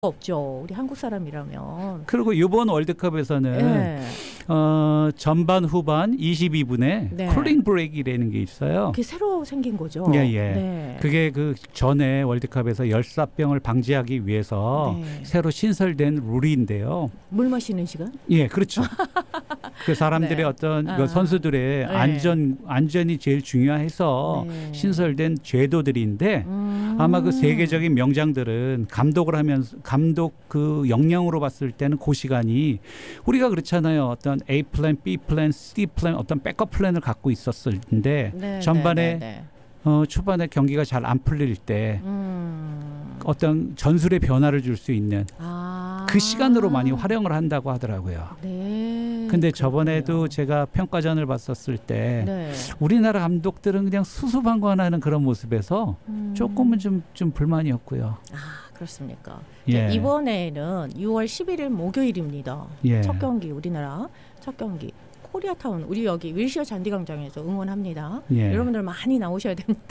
없죠. 우리 한국 사람이라면. 그리고 이번 월드컵에서는 네. 전반 후반 22분에 네. 쿨링 브레이크라는 게 있어요. 그게 새로 생긴 거죠. 예. 네. 그게 그 전에 월드컵에서 열사병을 방지하기 위해서 네. 새로 신설된 룰인데요. 물 마시는 시간? 예, 그렇죠. 그 사람들의 네. 어떤 그 선수들의 네. 안전이 제일 중요해서 네. 신설된 제도들인데 아마 그 세계적인 명장들은 감독 그 역량으로 봤을 때는 그 시간이 우리가 그렇잖아요. 어떤 A 플랜, B 플랜, C 플랜 어떤 백업 플랜을 갖고 있었을 텐데 네, 전반에 네. 초반에 경기가 잘 안 풀릴 때 어떤 전술의 변화를 줄 수 있는 그 시간으로 많이 활용을 한다고 하더라고요. 네. 근데 그렇군요. 저번에도 제가 평가전을 봤었을 때 네. 우리나라 감독들은 그냥 수수방관하는 그런 모습에서 조금은 좀 불만이었고요. 그렇습니까? 예. 이번에는 6월 11일 목요일입니다. 예. 첫 경기 우리나라 첫 경기 코리아타운 우리 여기 윌시어 잔디광장에서 응원합니다. 예. 여러분들 많이 나오셔야 됩니다.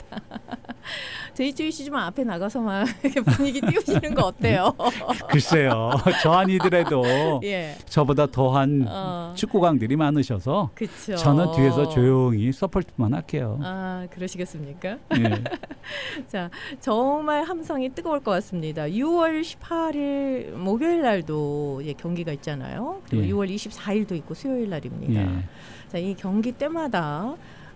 JTBC지만 앞에 나가서만 이렇게 분위기 띄우시는 거 어때요? 글쎄요. 저 아니더라도 예. 저보다 더한 축구광들이 많으셔서 그쵸. 저는 뒤에서 조용히 서포트만 할게요. 그러시겠습니까? 예. 자, 정말 함성이 뜨거울 것 같습니다. 6월 18일 목요일 날도 경기가 있잖아요. 그리고 예. 6월 24일도 있고 수요일 날입니다. 예. 자, 이 경기 때마다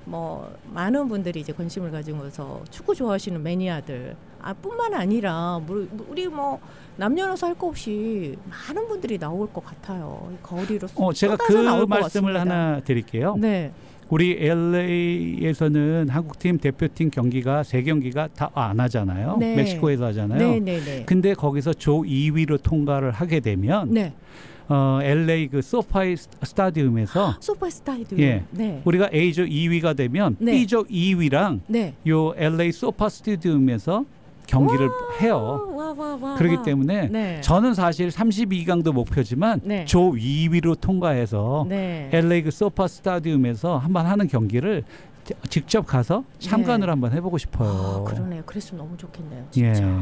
많은 분들이 이제 관심을 가지고서 축구 좋아하시는 매니아들 뿐만 아니라 우리 남녀노소 할 거 없이 많은 분들이 나올 것 같아요. 거리로 제가 쏟아져 나올 그 것 말씀을 같습니다. 하나 드릴게요. 네. 우리 LA에서는 한국팀 대표팀 경기가 3경기가 다 안 하잖아요. 네. 멕시코에서 하잖아요. 네. 근데 거기서 조 2위로 통과를 하게 되면 네. LA 그 소파이 스타디움에서 소파 스타디움. 예. 네. 우리가 A조 2위가 되면 네. B조 2위랑 네. 요 LA 소파 스타디움에서 경기를 해요. 그렇기 때문에 네. 저는 사실 32강도 목표지만 네. 조 2위로 통과해서 네. LA 그 소파 스타디움에서 한번 하는 경기를 직접 가서 참관을 네. 한번 해보고 싶어요. 그러네요. 그랬으면 너무 좋겠네요. 진짜. 예.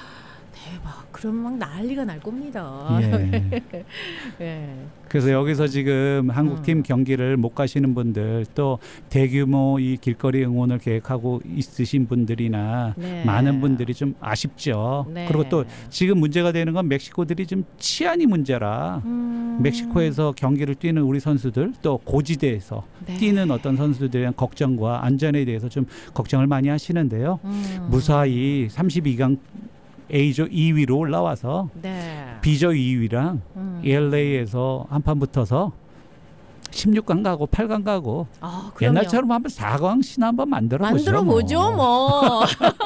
대박. 그럼 막 난리가 날 겁니다. 예. 예. 그래서 여기서 지금 한국팀 경기를 못 가시는 분들 또 대규모 이 길거리 응원을 계획하고 있으신 분들이나 네. 많은 분들이 좀 아쉽죠. 네. 그리고 또 지금 문제가 되는 건 멕시코들이 좀 치안이 문제라 멕시코에서 경기를 뛰는 우리 선수들 또 고지대에서 네. 뛰는 어떤 선수들에 대한 걱정과 안전에 대해서 좀 걱정을 많이 하시는데요. 무사히 32강 A조 2위로 올라와서 네. B조 2위랑 LA에서 한판 붙어서 16강 가고 8강 가고 그럼요. 옛날처럼 한번 4강신 한번 만들어 보죠 뭐.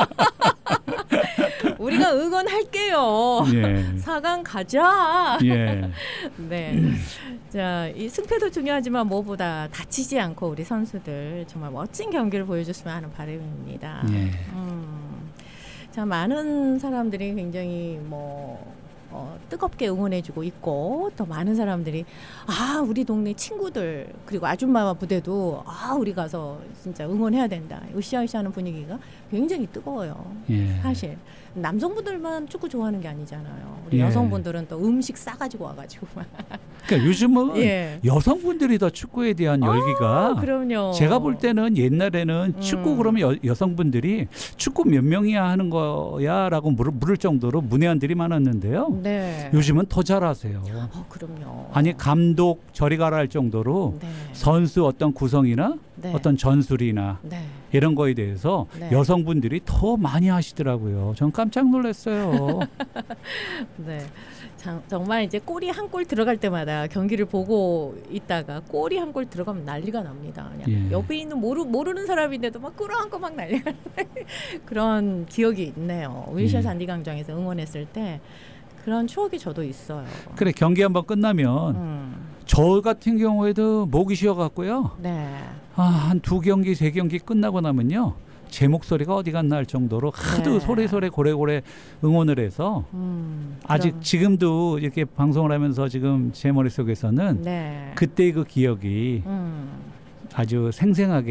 우리가 응원할게요. 예. 4강 가자. 예. 네. 자, 이 승패도 중요하지만 무엇보다 다치지 않고 우리 선수들 정말 멋진 경기를 보여줬으면 하는 바람입니다. 예. 자, 많은 사람들이 굉장히 뜨겁게 응원해주고 있고 또 많은 사람들이 우리 동네 친구들 그리고 아줌마 부대도 우리 가서 진짜 응원해야 된다. 으쌰으쌰하는 분위기가 굉장히 뜨거워요. 예. 사실 남성분들만 축구 좋아하는 게 아니잖아요. 우리 예. 여성분들은 또 음식 싸가지고 와가지고 그러니까 요즘은 예. 여성분들이 더 축구에 대한 열기가 그럼요. 제가 볼 때는 옛날에는 축구 그러면 여성분들이 축구 몇 명이야 하는 거야라고 물을 정도로 문외한들이 많았는데요. 네. 요즘은 더 잘하세요. 그럼요. 아니 감독 저리 가라 할 정도로 네. 선수 어떤 구성이나 네. 어떤 전술이나 네. 이런 거에 대해서 네. 여성분들이 더 많이 하시더라고요. 전 깜짝 놀랐어요. 네. 정말 이제 골이 한 골 들어갈 때마다 경기를 보고 있다가 골이 한 골 들어가면 난리가 납니다. 그냥 예. 옆에 있는 모르는 사람인데도 막 끌어안고 막 난리가 그런 기억이 있네요. 윌시어 예. 잔디광장에서 응원했을 때 그런 추억이 저도 있어요. 그래 경기 한번 끝나면 저 같은 경우에도 목이 쉬어갖고요. 네. 한 2경기 3경기 끝나고 나면요. 제 목소리가 어디 갔나 할 정도로 하도 네. 소래소래 고래고래 응원을 해서 아직 지금도 이렇게 방송을 하면서 지금 제 머릿속에서는 네. 그때의 그 기억이 아주 생생하게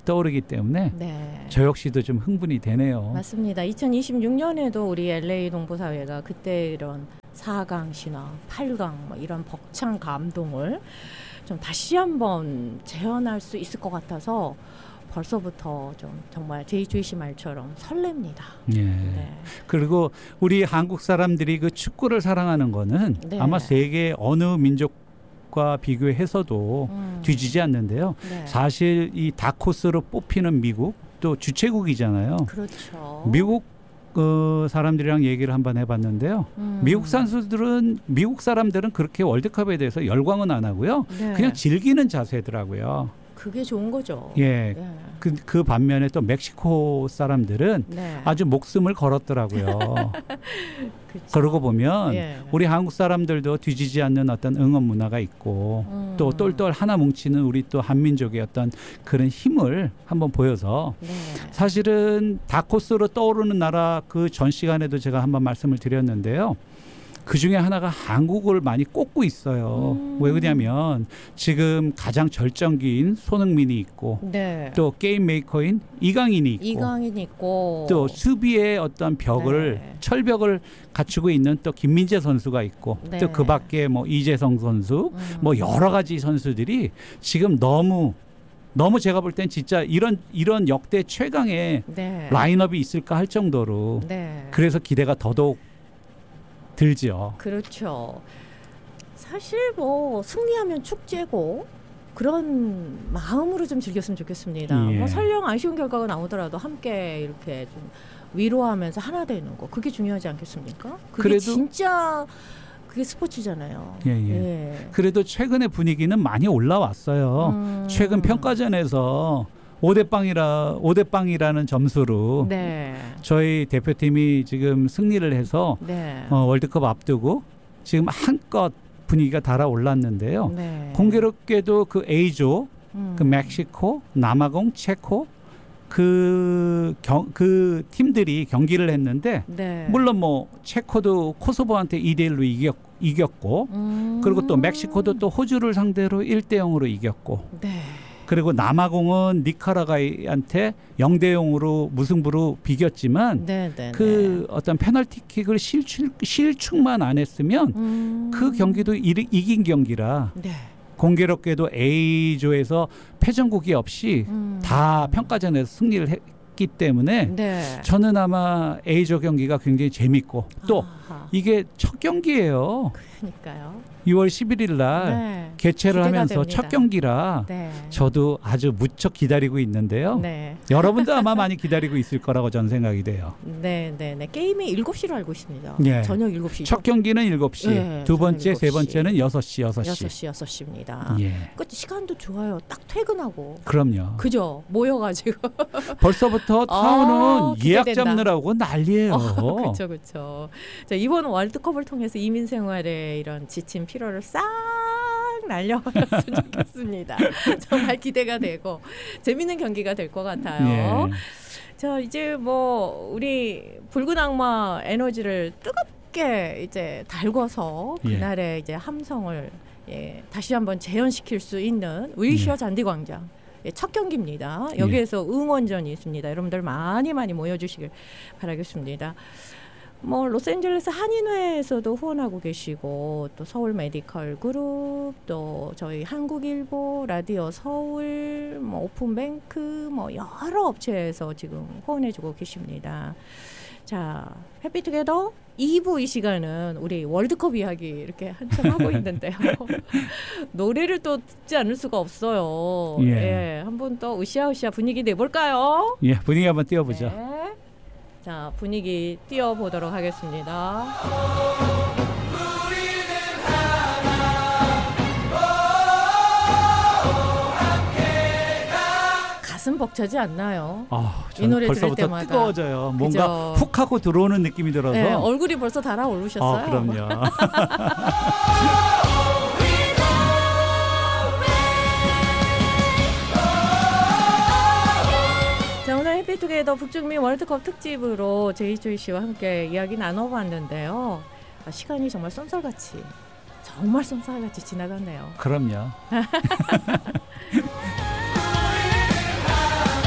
떠오르기 때문에 네. 저 역시도 좀 흥분이 되네요. 맞습니다. 2026년에도 우리 LA 동부사회가 그때 이런 4강 신화, 8강 뭐 이런 벅찬 감동을 좀 다시 한번 재현할 수 있을 것 같아서 벌써부터 좀 정말 JHC 말처럼 설렙니다. 예. 네. 그리고 우리 한국 사람들이 그 축구를 사랑하는 거는 네. 아마 세계 어느 민족과 비교해서도 뒤지지 않는데요. 네. 사실 이 다코스로 뽑히는 미국 또 주최국이잖아요. 그렇죠. 미국 사람들이랑 얘기를 한번 해봤는데요. 미국 사람들은 그렇게 월드컵에 대해서 열광은 안 하고요. 네. 그냥 즐기는 자세더라고요. 그게 좋은 거죠. 예. 네. 그 반면에 또 멕시코 사람들은 네. 아주 목숨을 걸었더라고요. 그쵸. 그러고 보면 예. 우리 한국 사람들도 뒤지지 않는 어떤 응원 문화가 있고 또 똘똘 하나 뭉치는 우리 또 한민족의 어떤 그런 힘을 한번 보여서 네. 사실은 다코스로 떠오르는 나라 그 전 시간에도 제가 한번 말씀을 드렸는데요. 그 중에 하나가 한국을 많이 꼽고 있어요. 왜 그러냐면 지금 가장 절정기인 손흥민이 있고 네. 또 게임 메이커인 이강인이 있고 이강인 있고 또 수비의 어떤 벽을 네. 철벽을 갖추고 있는 또 김민재 선수가 있고 네. 또 그 밖에 뭐 이재성 선수 뭐 여러 가지 선수들이 지금 너무 제가 볼 땐 진짜 이런 역대 최강의 네. 라인업이 있을까 할 정도로 네. 그래서 기대가 더더욱 들죠. 그렇죠. 사실 뭐 승리하면 축제고 그런 마음으로 좀 즐겼으면 좋겠습니다. 예. 뭐 설령 아쉬운 결과가 나오더라도 함께 이렇게 좀 위로하면서 하나 되는 거 그게 중요하지 않겠습니까? 그게 그래도 진짜 그게 스포츠잖아요. 예. 그래도 최근의 분위기는 많이 올라왔어요. 최근 평가전에서 5대0이라는 점수로 네. 저희 대표팀이 지금 승리를 해서 네. 월드컵 앞두고 지금 한껏 분위기가 달아올랐는데요. 네. 공교롭게도 그 A조, 그 멕시코, 남아공, 체코 그 팀들이 경기를 했는데 네. 물론 뭐 체코도 코소보한테 2대1로 이겼고 그리고 또 멕시코도 또 호주를 상대로 1대0으로 이겼고 네. 그리고 남아공은 니카라과이한테 0대0으로 무승부로 비겼지만 그 어떤 페널티킥을 실축만 안 했으면 그 경기도 이긴 경기라 네. 공교롭게도 A조에서 패전국이 없이 다 평가전에서 승리를 했기 때문에 네. 저는 아마 A조 경기가 굉장히 재밌고 또 이게 첫 경기예요. 그러니까요. 6월 11일 날 네. 개최를 하면서 됩니다. 첫 경기라 네. 저도 아주 무척 기다리고 있는데요. 네. 여러분도 아마 많이 기다리고 있을 거라고 저는 생각이 돼요. 네. 게임이 7시로 알고 있습니다. 예. 저녁 7시죠. 첫 경기는 7시, 네, 두 번째, 저녁 7시. 세 번째는 6시. 6시입니다. 예. 그 시간도 좋아요. 딱 퇴근하고. 그럼요. 그죠? 모여가지고. 벌써부터 타운은 예약 기대된다. 잡느라고 난리예요. 그렇죠. 자, 이번 월드컵을 통해서 이민 생활의 이런 지친 피로를 싹 날려버렸으면 좋겠습니다. 정말 기대가 되고 재밌는 경기가 될 것 같아요. 예. 자, 이제 뭐 우리 붉은 악마 에너지를 뜨겁게 이제 달궈서 그날의 이제 함성을 다시 한번 재현시킬 수 있는 윌셔 잔디광장. 첫 경기입니다. 여기에서 응원전이 있습니다. 여러분들 많이 모여주시길 바라겠습니다. 뭐 로스앤젤레스 한인회에서도 후원하고 계시고 또 서울 메디컬 그룹 또 저희 한국일보 라디오 서울 뭐 오픈뱅크 뭐 여러 업체에서 지금 후원해주고 계십니다. 자, 해피투게더 2부 이 시간은 우리 월드컵 이야기 이렇게 한참 하고 있는데요. 노래를 또 듣지 않을 수가 없어요. 한번 또 으쌰으쌰 분위기 내볼까요? 예, 분위기 한번 띄워보죠. 네. 자, 분위기 띄워보도록 하겠습니다. 가슴 벅차지 않나요? 이 노래 들을 벌써부터 때마다 뜨거워져요. 뭔가 훅 하고 들어오는 느낌이 들어서. 네, 얼굴이 벌써 달아오르셨어요. 그럼요. 자, 오늘 해피투게더 북중미 월드컵 특집으로 제이조이 씨와 함께 이야기 나눠봤는데요. 시간이 정말 쏜살같이 지나갔네요. 그럼요.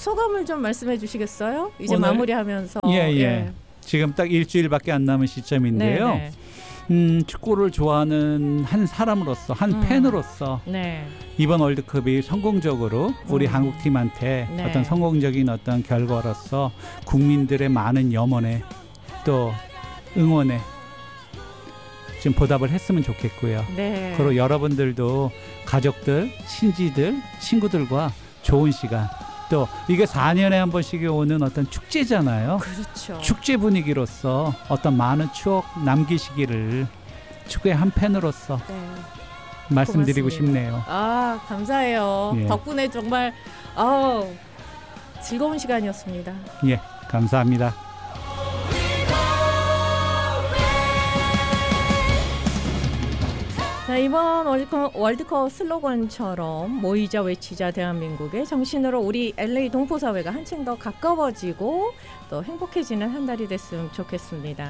소감을 좀 말씀해 주시겠어요? 이제 오늘, 마무리하면서. 예. 지금 딱 일주일밖에 안 남은 시점인데요. 네. 축구를 좋아하는 한 사람으로서, 한 팬으로서 네. 이번 월드컵이 성공적으로 우리 한국팀한테 네. 어떤 성공적인 어떤 결과로서 국민들의 많은 염원에 또 응원에 좀 보답을 했으면 좋겠고요. 네. 그리고 여러분들도 가족들, 친지들, 친구들과 좋은 시간, 또 이게 4년에 한 번씩 오는 어떤 축제잖아요. 그렇죠. 축제 분위기로서 어떤 많은 추억 남기시기를 축구의 한 팬으로서 말씀드리고 고맙습니다. 싶네요. 아, 감사해요. 예. 덕분에 정말 즐거운 시간이었습니다. 예, 감사합니다. 자, 이번 월드컵 슬로건처럼 모이자 외치자 대한민국의 정신으로 우리 LA 동포사회가 한층 더 가까워지고 또 행복해지는 한 달이 됐으면 좋겠습니다.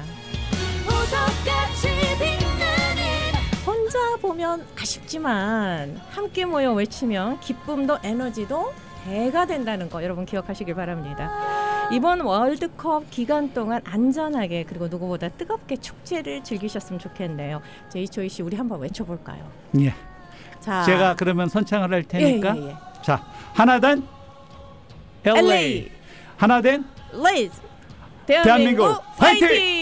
혼자 보면 아쉽지만 함께 모여 외치면 기쁨도 에너지도 배가 된다는 거 여러분 기억하시길 바랍니다. 이번 월드컵 기간 동안 안전하게 그리고 누구보다 뜨겁게 축제를 즐기셨으면 좋겠네요. 제이초이 씨 우리 한번 외쳐볼까요? 예. 자, 제가 그러면 선창을 할 테니까 예. 자, 하나된 LA, 하나된 레이즈 대한민국 파이팅!